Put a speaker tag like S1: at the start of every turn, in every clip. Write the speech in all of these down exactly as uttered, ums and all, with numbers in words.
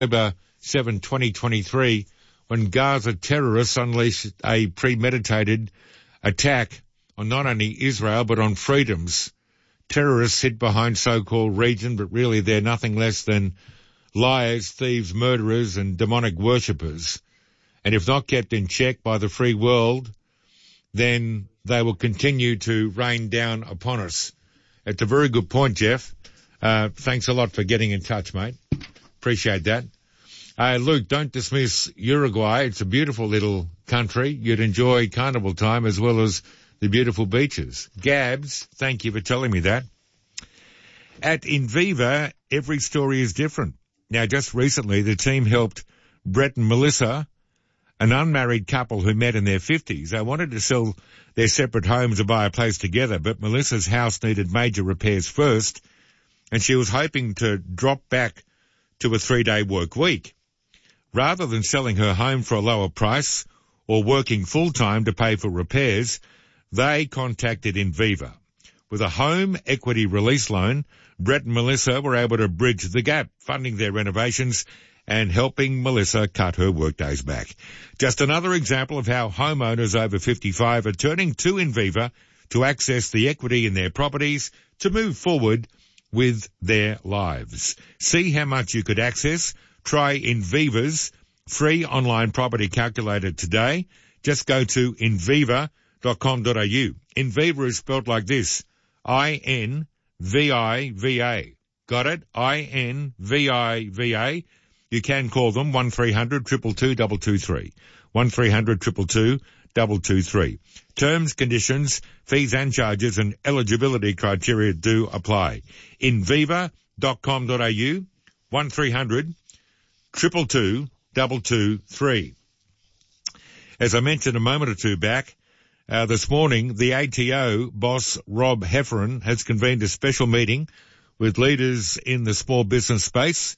S1: October seventh, twenty twenty-three, when Gaza terrorists unleashed a premeditated attack on not only Israel but on freedoms. Terrorists sit behind so-called region, but really they're nothing less than liars, thieves, murderers and demonic worshippers. And if not kept in check by the free world, then they will continue to rain down upon us. It's a very good point, Jeff. Uh, thanks a lot for getting in touch, mate. Appreciate that. Uh, Luke, don't dismiss Uruguay. It's a beautiful little country. You'd enjoy carnival time as well as the beautiful beaches. Gabs, thank you for telling me that. At Inviva, every story is different. Now, just recently, the team helped Brett and Melissa, an unmarried couple who met in their fifties. They wanted to sell their separate homes and buy a place together, but Melissa's house needed major repairs first, and she was hoping to drop back to a three-day work week. Rather than selling her home for a lower price or working full-time to pay for repairs, they contacted Inviva. With a home equity release loan, Brett and Melissa were able to bridge the gap, funding their renovations and helping Melissa cut her workdays back. Just another example of how homeowners over fifty-five are turning to Inviva to access the equity in their properties to move forward with their lives. See how much you could access. Try Inviva's free online property calculator today. Just go to inviva dot com dot a u. Inviva is spelled like this, I N V I V A. Got it? I N V I V A. You can call them one three hundred two two two two two three. one three hundred two two two two two three. Terms, conditions, fees and charges and eligibility criteria do apply. inviva dot com dot a u, one three hundred two two two two two three. As I mentioned a moment or two back, uh, this morning, the A T O boss, Rob Heffernan, has convened a special meeting with leaders in the small business space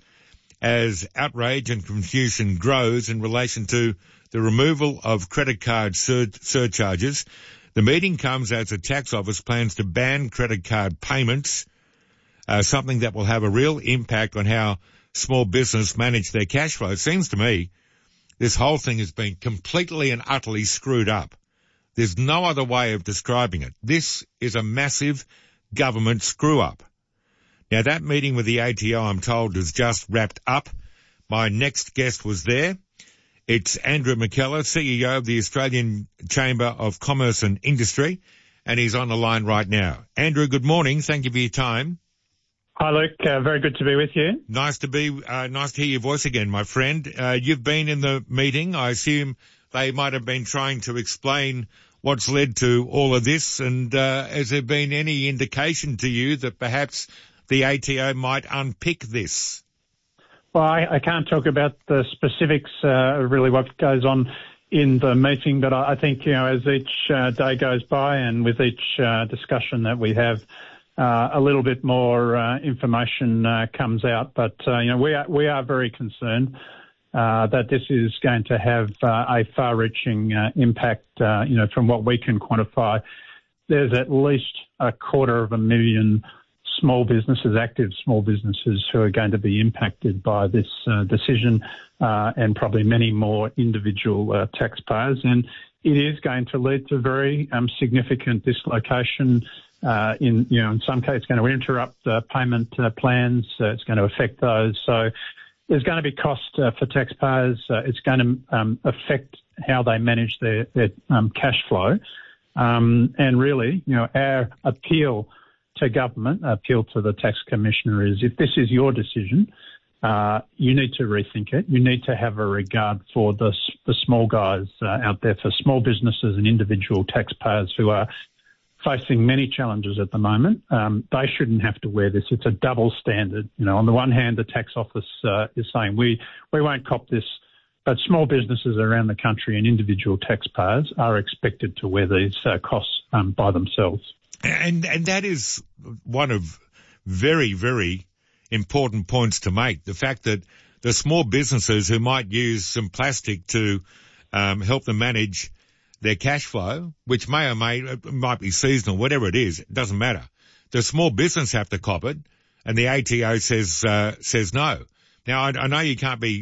S1: as outrage and confusion grows in relation to the removal of credit card sur- surcharges. The meeting comes as the tax office plans to ban credit card payments, uh, something that will have a real impact on how small business manage their cash flow. It seems to me this whole thing has been completely and utterly screwed up. There's no other way of describing it. This is a massive government screw-up. Now, that meeting with the A T O, I'm told, is just wrapped up. My next guest was there. It's Andrew McKellar, C E O of the Australian Chamber of Commerce and Industry, and he's on the line right now. Andrew, good morning. Thank you for your time.
S2: Hi, Luke. Uh, very good to be with you.
S1: Nice to be, uh, nice to hear your voice again, my friend. Uh, you've been in the meeting. I assume they might have been trying to explain what's led to all of this, and uh, has there been any indication to you that perhaps the A T O might unpick this?
S2: Well, I, I can't talk about the specifics, uh, really what goes on in the meeting, but I, I think, you know, as each uh, day goes by and with each uh, discussion that we have, uh, a little bit more uh, information uh, comes out. But, uh, you know, we are, we are very concerned uh, that this is going to have uh, a far-reaching uh, impact, uh, you know, from what we can quantify. There's at least a quarter of a million small businesses, active small businesses, who are going to be impacted by this uh, decision, uh, and probably many more individual uh, taxpayers. And it is going to lead to very um, significant dislocation. Uh, in you know, in some cases, it's going to interrupt uh, payment uh, plans. Uh, it's going to affect those. So there's going to be cost uh, for taxpayers. Uh, it's going to um, affect how they manage their, their um, cash flow. Um, and really, you know, our appeal to government, appeal to the tax commissioner is, if this is your decision, uh, you need to rethink it. You need to have a regard for the, the small guys uh, out there, for small businesses and individual taxpayers who are facing many challenges at the moment. Um, they shouldn't have to wear this. It's a double standard. You know, on the one hand, the tax office uh, is saying we, we won't cop this, but small businesses around the country and individual taxpayers are expected to wear these uh, costs um, by themselves.
S1: And and that is one of very, very important points to make. The fact that the small businesses who might use some plastic to um, help them manage their cash flow, which may or may might be seasonal, whatever it is, it doesn't matter. The small business have to cop it, and the A T O says uh, says no. Now, I, I know you can't be